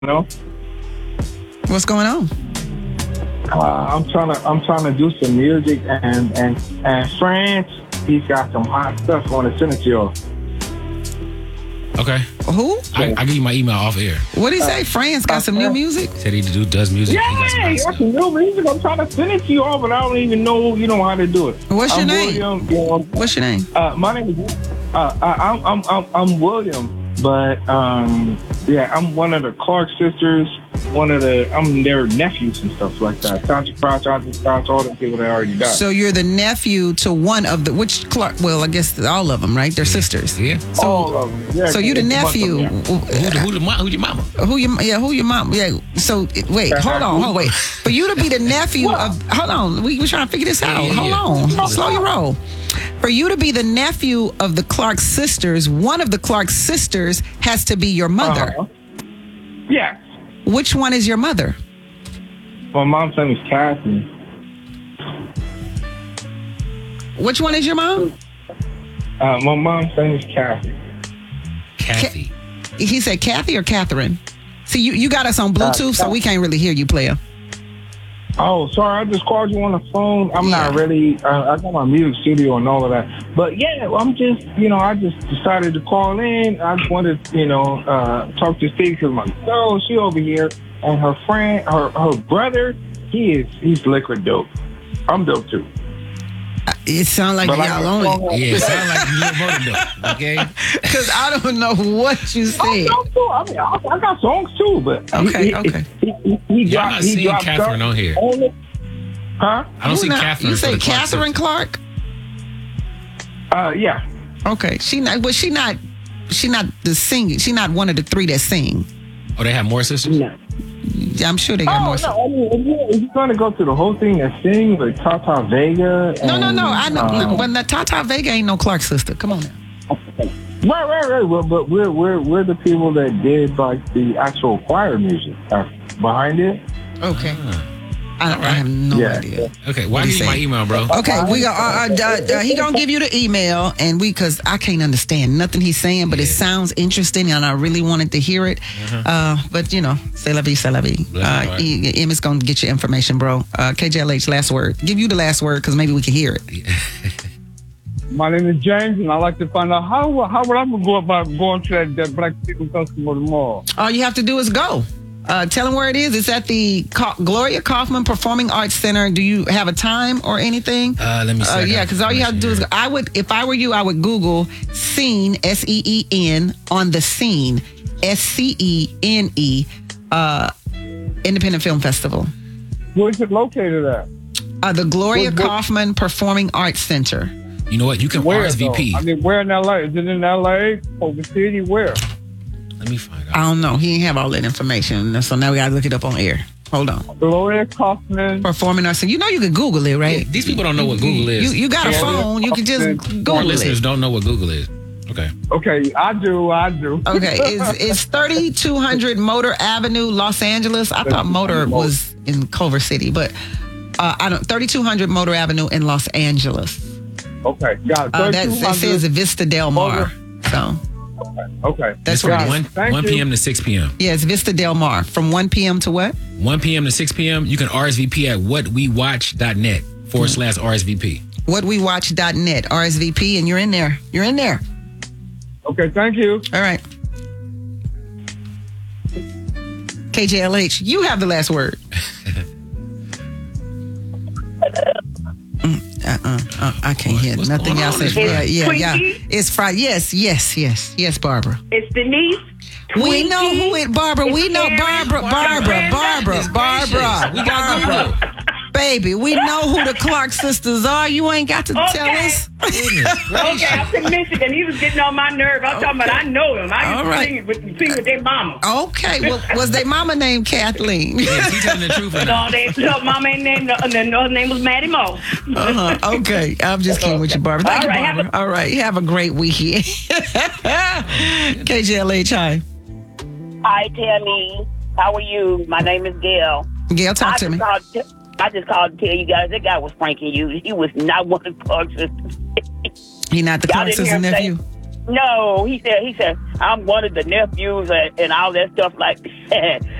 know. What's going on? I'm trying to do some music and France. He's got some hot stuff. I want to send it to you. Okay. Who? I give you my email off air. What did he say? France got some new music? Said he does music. Yeah, He got some new music. I'm trying to send it to you all, but I don't even know how to do it. What's your name? William, What's your name? my name is. I'm William, but I'm one of the Clark sisters. I'm their nephews and stuff like that. Santa Crouch, all the people that already died. So you're the nephew to one of which Clark? Well, I guess all of them, right? They're sisters. Yeah. So, all of them. Yeah, so you the nephew. Who your mama? Who your mom? Yeah. So wait, hold on, wait. For you to be the nephew of, hold on, we trying to figure this out. Hold on, slow your roll. For you to be the nephew of the Clark sisters, one of the Clark sisters has to be your mother. Yeah. Which one is your mother? My mom's name is Kathy. Which one is your mom? My mom's name is Kathy. Kathy. He said Kathy or Catherine? See, you got us on Bluetooth, so we can't really hear you, player. Oh, sorry, I just called you on the phone. I'm not really, I got my music studio and all of that. But yeah, I'm just, I just decided to call in. I just wanted, talk to Steve because my girl, she over here, and her friend, her brother, he's liquid dope. I'm dope too. It sounds like y'all on it. Yeah, it sounds like you live more than dope, okay? Because I don't know what you said. I mean, I got songs too, but okay. Y'all not seeing Catherine on here. Huh? I don't see Catherine. You say Catherine Clark? Yeah. Okay, she not the singing. She not one of the three that sing. Oh, they have more sisters? No. Yeah, I'm sure they got more. No, I mean, if you're going to go through the whole thing and sing with Tata Vega. No. I know, but the Tata Vega ain't no Clark sister. Come on now. Right. Well, but we're the people that did like the actual choir music behind it. Okay. I have no idea. Okay, why do you need my email, bro? Okay, we he gonna give you the email, and because I can't understand nothing he's saying, but it sounds interesting, and I really wanted to hear it. But c'est la vie, c'est la vie. Emmett's gonna get your information, bro. KJLH, last word. Give you the last word because maybe we can hear it. My name is James, and I'd like to find out how would I go about going to that Black People Festival tomorrow. All you have to do is go. Tell them where it is. It's at the Gloria Kaufman Performing Arts Center. Do you have a time or anything? Let me see. Yeah, because all you have to do is go. If I were you, I would Google Scene, SEEN, on the Scene, SCENE, Independent Film Festival. Where is it located at? The Gloria Kaufman Performing Arts Center. You know what? You can RSVP. Though? I mean, where in LA? Is it in LA? Over city? Where? Let me find out. I don't know. He ain't have all that information. So now we got to look it up on air. Hold on. Gloria Kaufman Performing Arts Center. You can Google it, right? Yeah, these people don't know what Google is. You got a phone. You can just Google Our it. listeners don't know what Google is. Okay, I do. Okay, it's 3200 Motor Avenue, Los Angeles. I thought Motor was in Culver City, but 3200 Motor Avenue in Los Angeles. Okay, got it. That says Vista Del Mar. So. Okay. That's what it is. 1 p.m. to 6 p.m. Yeah, it's Vista Del Mar. From 1 p.m. to what? 1 p.m. to 6 p.m. You can RSVP at whatwewatch.net /RSVP. Whatwewatch.net RSVP, and you're in there. You're in there. Okay, thank you. All right. KJLH, you have the last word. I can't hear nothing else. Yeah. It's Friday. Yes, Barbara. It's Denise. We know who it, Barbara. We know Barbara. We got Barbara. Baby, we know who the Clark sisters are. You ain't got to tell us. Okay, I'm from Michigan. He was getting on my nerve. I'm talking about I know him. I used to sing with their mama. Okay, well, was their mama named Kathleen? Yes, he's telling the truth. No, mama ain't named, her name was Maddie Mo. Okay, I'm just kidding with you, Barbara. Thank you, Barbara. All right, have a great weekend. KJLH, hi. Hi, Tammy. How are you? My name is Gail. Gail, talk to me. I just called to tell you guys that guy was pranking you. He was not one of Clark's sisters. He not the Clark sister nephew? No, he said, I'm one of the nephews and all that stuff like that.